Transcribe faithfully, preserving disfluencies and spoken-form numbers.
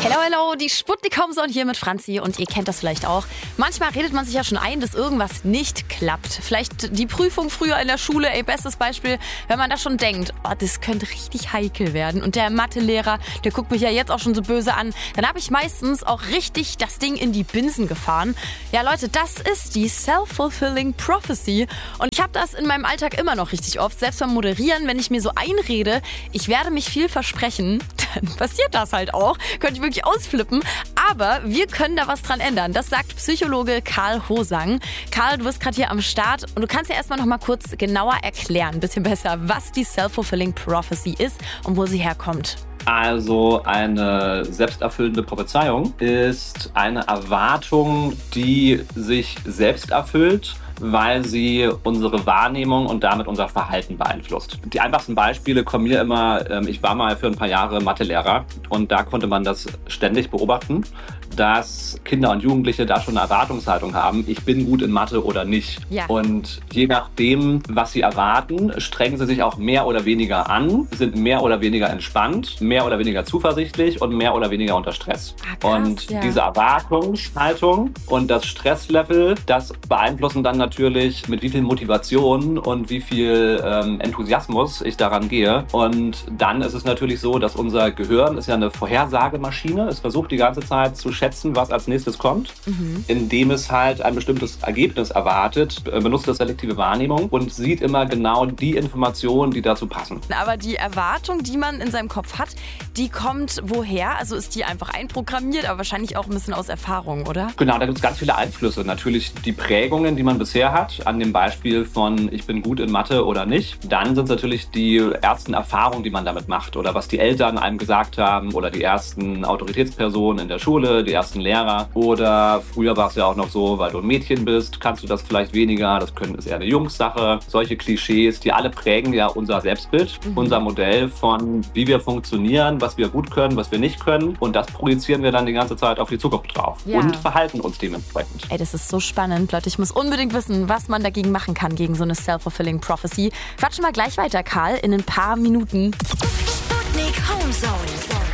Hello, hello, die Sputnik Homezone hier mit Franzi und ihr kennt das vielleicht auch. Manchmal redet man sich ja schon ein, dass irgendwas nicht klappt. Vielleicht die Prüfung früher in der Schule, ey, bestes Beispiel, wenn man da schon denkt, oh, das könnte richtig heikel werden. Und der Mathelehrer, der guckt mich ja jetzt auch schon so böse an. Dann habe ich meistens auch richtig das Ding in die Binsen gefahren. Ja Leute, das ist die Self-Fulfilling Prophecy. Und ich habe das in meinem Alltag immer noch richtig oft. Selbst beim Moderieren, wenn ich mir so einrede, ich werde mich viel versprechen, dann passiert das halt auch. Könnte ich wirklich ausflippen. Aber wir können da was dran ändern. Das sagt Psychologe Karl Hosang. Karl, du bist gerade hier am Start und du kannst ja erstmal noch mal kurz genauer erklären, ein bisschen besser, was die Self-Fulfilling Prophecy ist und wo sie herkommt. Also eine selbsterfüllende Prophezeiung ist eine Erwartung, die sich selbst erfüllt, weil sie unsere Wahrnehmung und damit unser Verhalten beeinflusst. Die einfachsten Beispiele kommen mir immer, ich war mal für ein paar Jahre Mathelehrer und da konnte man das ständig beobachten, dass Kinder und Jugendliche da schon eine Erwartungshaltung haben, ich bin gut in Mathe oder nicht. Ja. Und je nachdem, was sie erwarten, strengen sie sich auch mehr oder weniger an, sind mehr oder weniger entspannt, mehr oder weniger zuversichtlich und mehr oder weniger unter Stress. Ah, krass, und ja. diese Erwartungshaltung und das Stresslevel, das beeinflussen dann natürlich, mit wie viel Motivation und wie viel ähm, Enthusiasmus ich daran gehe. Und dann ist es natürlich so, dass unser Gehirn ist ja eine Vorhersagemaschine. Es versucht die ganze Zeit zu schätzen, was als nächstes kommt, mhm. indem es halt ein bestimmtes Ergebnis erwartet, benutzt das selektive Wahrnehmung und sieht immer genau die Informationen, die dazu passen. Aber die Erwartung, die man in seinem Kopf hat, die kommt woher? Also ist die einfach einprogrammiert, aber wahrscheinlich auch ein bisschen aus Erfahrung, oder? Genau, da gibt es ganz viele Einflüsse. Natürlich die Prägungen, die man bisher hat, an dem Beispiel von ich bin gut in Mathe oder nicht. Dann sind es natürlich die ersten Erfahrungen, die man damit macht oder was die Eltern einem gesagt haben oder die ersten Autoritätspersonen in der Schule, die ersten Lehrer. Oder früher war es ja auch noch so, weil du ein Mädchen bist, kannst du das vielleicht weniger, das können, ist eher eine Jungssache. Solche Klischees, die alle prägen ja unser Selbstbild, mhm. unser Modell von wie wir funktionieren, was wir gut können, was wir nicht können. Und das projizieren wir dann die ganze Zeit auf die Zukunft drauf ja. und verhalten uns dementsprechend. Ey, das ist so spannend, Leute. Ich muss unbedingt wissen, was man dagegen machen kann, gegen so eine Self-Fulfilling Prophecy. Quatschen wir gleich weiter, Karl, in ein paar Minuten. Sputnik Homezone.